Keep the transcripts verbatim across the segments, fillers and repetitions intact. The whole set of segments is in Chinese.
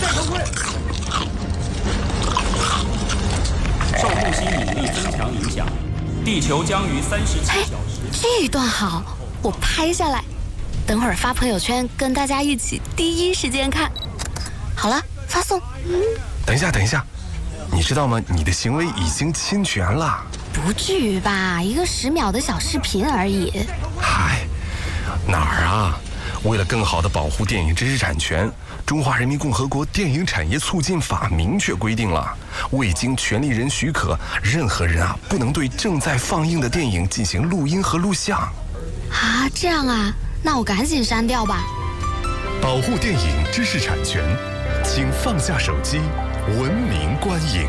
戴头盔。受木星引力增强影响，地球将于三十七小时。 这一段好，我拍下来，等会儿发朋友圈，跟大家一起第一时间看。好了，发送。 等一下，等一下，你知道吗？你的行为已经侵权了。 不至于吧？一个十秒的小视频而已。 嗨，哪儿啊？为了更好地保护电影知识产权，中华人民共和国电影产业促进法明确规定了，未经权利人许可，任何人啊不能对正在放映的电影进行录音和录像。 啊，这样啊，那我赶紧删掉吧。 保护电影知识产权，请放下手机，文明观影。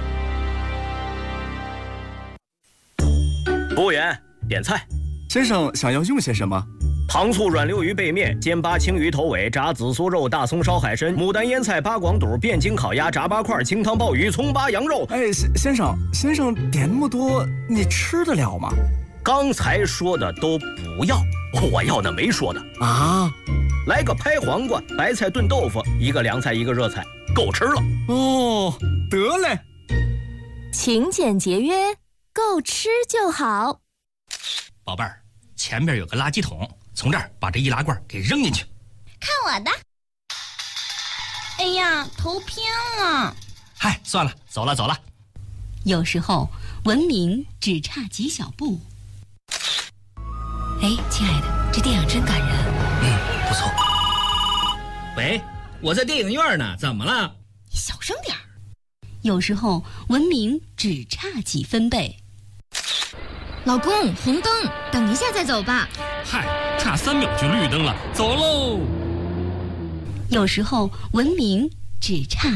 服务员，点菜。 先生想要用些什么？ 糖醋软溜鱼背面、煎八青鱼头尾、炸紫苏肉、大葱烧海参、牡丹腌菜、八广肚、汴京烤鸭、炸八块、清汤鲍鱼、葱八羊肉。 哎，先生，先生点那么多，你吃得了吗？ 刚才说的都不要，我要的没说的啊。 来个拍黄瓜、白菜炖豆腐，一个凉菜，一个热菜，够吃了。 哦，得嘞。 勤俭节约，够吃就好。 宝贝儿，前面有个垃圾桶。从这儿把这易拉罐给扔进去。 看我的！哎呀，头偏了。 嗨，算了，走了走了。 有时候文明只差几小步。哎，亲爱的，这电影真感人。 嗯，不错。 喂，我在电影院呢，怎么了？ 你小声点儿。 有时候文明只差几分贝。 老公，红灯，等一下再走吧。 嗨，差三秒就绿灯了，走喽。 有时候文明只差